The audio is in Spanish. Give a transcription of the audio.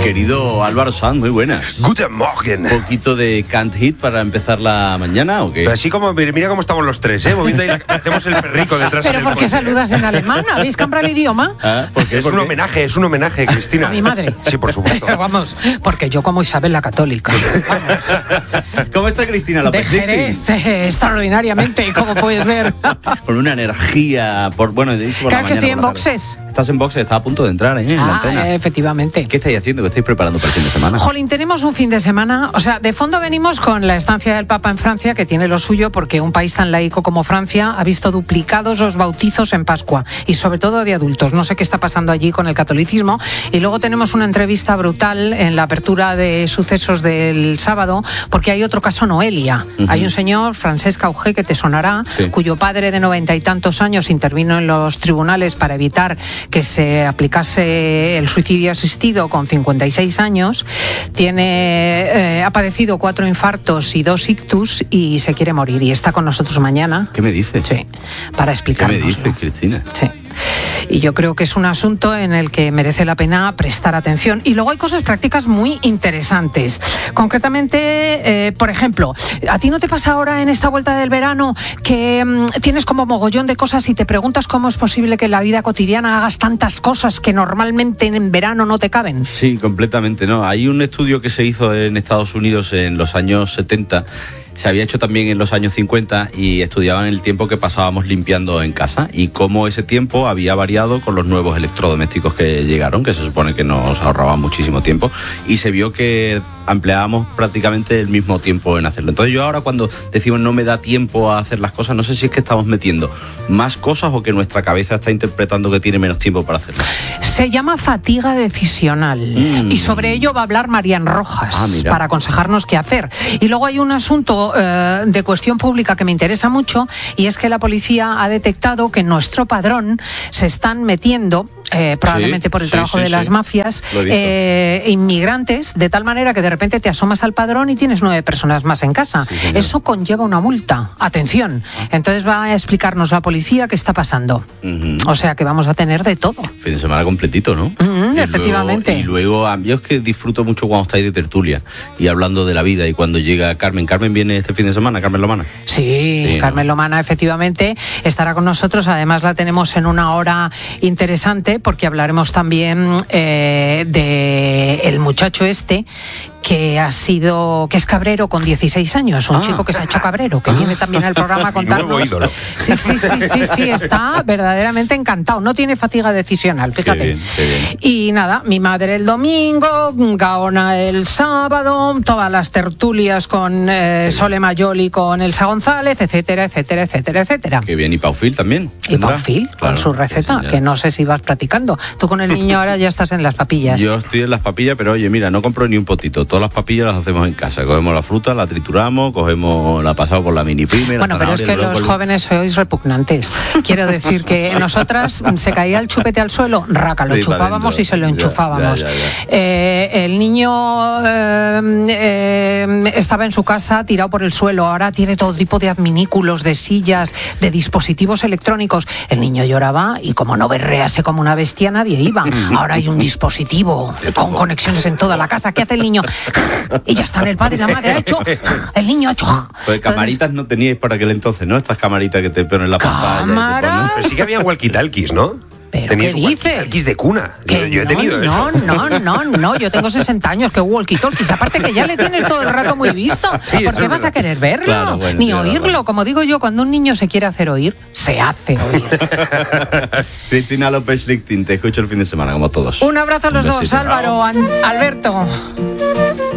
Querido Álvaro Sanz, muy buenas. Guten Morgen. ¿Un poquito de Can't Hit para empezar la mañana o qué? Pero así como, mira cómo estamos los tres, moviendo ahí, hacemos el perrico detrás. ¿Pero por qué saludas en alemán? ¿Habéis cambiado el idioma? ¿Por qué? Es un homenaje, Cristina. ¿A mi madre? Sí, por supuesto. Vamos, porque yo como Isabel la Católica. ¿Cómo está Cristina De López? Jerez, extraordinariamente, como puedes ver. Con una energía, he dicho por Claro la que mañana, estoy en por la boxes. tarde. Estás en boxes, estás a punto de entrar en la antena. Efectivamente. ¿Qué estáis haciendo? ¿Qué estáis preparando para el fin de semana? Jolín, tenemos un fin de semana, de fondo venimos con la estancia del Papa en Francia, que tiene lo suyo porque un país tan laico como Francia ha visto duplicados los bautizos en Pascua y sobre todo de adultos. No sé qué está pasando allí con el catolicismo. Y luego tenemos una entrevista brutal en la apertura de sucesos del sábado, porque hay otro caso Noelia. Uh-huh. Hay un señor, Francesc Auger, que te sonará, sí, cuyo padre de 90 y tantos años intervino en los tribunales para evitar que se aplicase el suicidio asistido con 56 años. Ha padecido 4 infartos y 2 ictus y se quiere morir y está con nosotros mañana. ¿Qué me dices? Sí, para explicarnos. ¿Qué me dices, Cristina? Sí. Y yo creo que es un asunto en el que merece la pena prestar atención. Y luego hay cosas prácticas muy interesantes. Concretamente, por ejemplo, ¿a ti no te pasa ahora en esta vuelta del verano que tienes como mogollón de cosas y te preguntas cómo es posible que en la vida cotidiana hagas tantas cosas que normalmente en verano no te caben? Sí, completamente, ¿no? Hay un estudio que se hizo en Estados Unidos en los años 70. Se había hecho también en los años 50 y estudiaban el tiempo que pasábamos limpiando en casa y cómo ese tiempo había variado con los nuevos electrodomésticos que llegaron, que se supone que nos ahorraban muchísimo tiempo, y se vio que empleábamos prácticamente el mismo tiempo en hacerlo. Entonces yo ahora cuando decimos no me da tiempo a hacer las cosas, no sé si es que estamos metiendo más cosas o que nuestra cabeza está interpretando que tiene menos tiempo para hacerlo. Se llama fatiga decisional y sobre ello va a hablar Marian Rojas para aconsejarnos qué hacer. Y luego hay un asunto de cuestión pública que me interesa mucho y es que la policía ha detectado que en nuestro padrón se están metiendo probablemente por el trabajo de las mafias, inmigrantes, de tal manera que de repente te asomas al padrón y tienes 9 personas más en casa. Sí, eso conlleva una multa. Atención. Entonces va a explicarnos la policía qué está pasando. Uh-huh. O sea que vamos a tener de todo. Fin de semana completito, ¿no? Efectivamente. Y luego, yo es que disfruto mucho cuando estáis de tertulia y hablando de la vida y cuando llega Carmen. ¿Carmen viene este fin de semana? ¿Carmen Lomana? Sí, Carmen Lomana efectivamente estará con nosotros. Además la tenemos en una hora interesante porque hablaremos también de el muchacho que es cabrero con 16 años, un chico que se ha hecho cabrero, que viene también al programa a contarnos. Nuevo ídolo. Sí, está verdaderamente encantado, no tiene fatiga decisional, fíjate. Qué bien. Y nada, mi madre el domingo, Gaona el sábado, todas las tertulias con Sole Mayoli, con Elsa González, etcétera. Qué bien, y Paufil también. Y Paufil, con su receta, que no sé si vas practicando. Tú con el niño ahora ya estás en las papillas. Yo estoy en las papillas, pero oye, mira, no compro ni un potito. Todas las papillas las hacemos en casa. Cogemos la fruta, la trituramos, la pasamos por la mini prime. Bueno, pero es que los jóvenes sois repugnantes. Quiero decir que nosotras se caía el chupete al suelo, raca, lo chupábamos y se lo enchufábamos. Ya. El niño estaba en su casa tirado por el suelo. Ahora tiene todo tipo de adminículos, de sillas, de dispositivos electrónicos. El niño lloraba y como no berrease como una bestia, nadie iba. Ahora hay un dispositivo con conexiones en toda la casa. ¿Qué hace el niño? Y ya están el padre y la madre. El niño ha hecho. Pues camaritas no teníais por aquel entonces, ¿no? Estas camaritas que te ponen en la pantalla. ¿Cámaras? Pero sí que había walkie-talkies, ¿no? ¿Pero tenéis qué dices? Walkie-talkies de cuna. Yo he tenido eso. No, yo tengo 60 años, que walkie-talkies. Aparte que ya le tienes todo el rato muy visto. Sí, ¿por qué vas a querer verlo? Claro, bueno, ni oírlo. Como digo yo, cuando un niño se quiere hacer oír, se hace oír. Cristina López Lichting, te escucho el fin de semana, como todos. Un abrazo a los dos, Álvaro, Alberto.